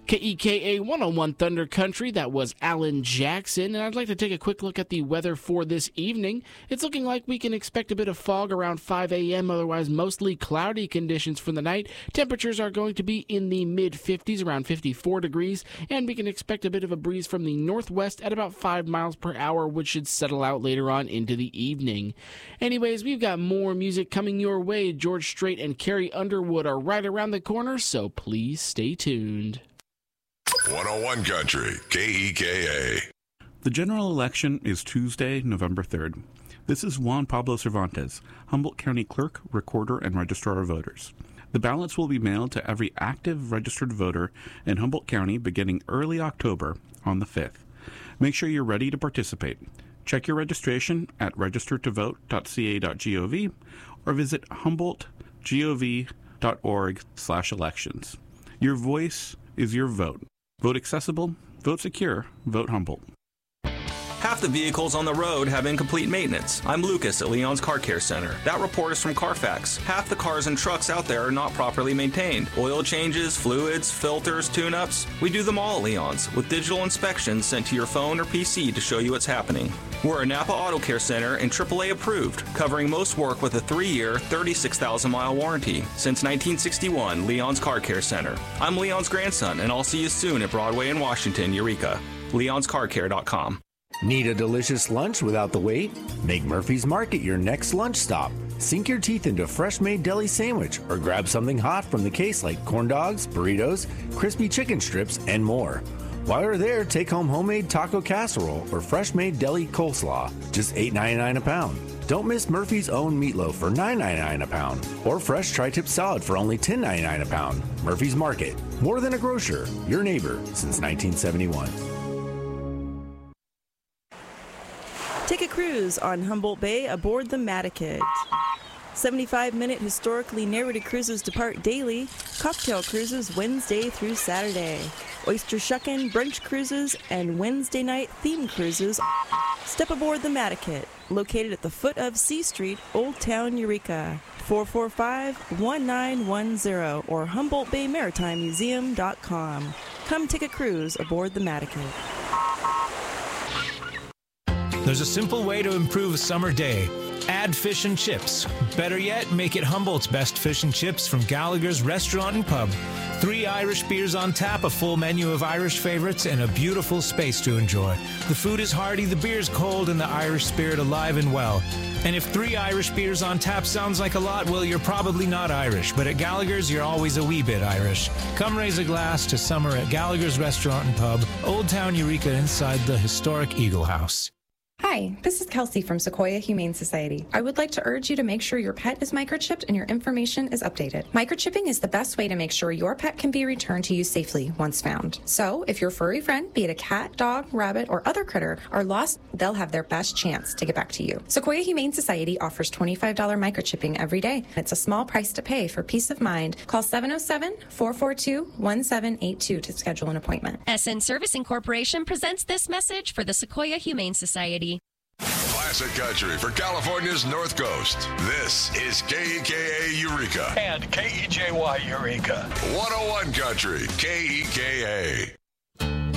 KEKA 101 Thunder Country, that was Alan Jackson, and I'd like to take a quick look at the weather for this evening. It's looking like we can expect a bit of fog around 5 a.m., otherwise mostly cloudy conditions for the night. Temperatures are going to be in the mid-50s, around 54 degrees, and we can expect a bit of a breeze from the northwest at about 5 miles per hour, which should settle out later on into the evening. Anyways, we've got more music coming your way. George Strait and Carrie Underwood are right around the corner, so please stay tuned. 101 Country, KEKA. The general election is Tuesday, November 3rd. This is Juan Pablo Cervantes, Humboldt County Clerk, Recorder, and Registrar of Voters. The ballots will be mailed to every active registered voter in Humboldt County beginning early October on the 5th. Make sure you're ready to participate. Check your registration at registertovote.ca.gov or visit humboldtgov.org/elections. Your voice is your vote. Vote accessible, vote secure, vote Humboldt. Half the vehicles on the road have incomplete maintenance. I'm Lucas at Leon's Car Care Center. That report is from Carfax. Half the cars and trucks out there are not properly maintained. Oil changes, fluids, filters, tune-ups. We do them all at Leon's, with digital inspections sent to your phone or PC to show you what's happening. We're a Napa Auto Care Center and AAA approved, covering most work with a 3-year, 36,000-mile warranty. Since 1961, Leon's Car Care Center. I'm Leon's grandson, and I'll see you soon at Broadway in Washington, Eureka. Leon'sCarCare.com. Need a delicious lunch without the wait? Make Murphy's Market your next lunch stop. Sink your teeth into a fresh-made deli sandwich or grab something hot from the case like corn dogs, burritos, crispy chicken strips, and more. While you're there, take home homemade taco casserole or fresh-made deli coleslaw, just $8.99 a pound. Don't miss Murphy's own meatloaf for $9.99 a pound or fresh tri-tip salad for only $10.99 a pound. Murphy's Market, more than a grocer, your neighbor since 1971. Take a cruise on Humboldt Bay aboard the Mataket. 75-minute historically narrated cruises depart daily, cocktail cruises Wednesday through Saturday, oyster shuckin', brunch cruises, and Wednesday night theme cruises. Step aboard the Mataket, located at the foot of C Street, Old Town, Eureka, 445-1910 or HumboldtBayMaritimeMuseum.com. Come take a cruise aboard the Mataket. There's a simple way to improve a summer day. Add fish and chips. Better yet, make it Humboldt's best fish and chips from Gallagher's Restaurant and Pub. 3 Irish beers on tap, a full menu of Irish favorites, and a beautiful space to enjoy. The food is hearty, the beer's cold, and the Irish spirit alive and well. And if 3 Irish beers on tap sounds like a lot, well, you're probably not Irish. But at Gallagher's, you're always a wee bit Irish. Come raise a glass to summer at Gallagher's Restaurant and Pub, Old Town Eureka, inside the historic Eagle House. Hi, this is Kelsey from Sequoia Humane Society. I would like to urge you to make sure your pet is microchipped and your information is updated. Microchipping is the best way to make sure your pet can be returned to you safely once found. So, if your furry friend, be it a cat, dog, rabbit, or other critter, are lost, they'll have their best chance to get back to you. Sequoia Humane Society offers $25 microchipping every day. It's a small price to pay for peace of mind. Call 707-442-1782 to schedule an appointment. SN Servicing Corporation presents this message for the Sequoia Humane Society. Classic country for California's North Coast. This is KEKA Eureka. And KEJY Eureka. 101 Country, KEKA.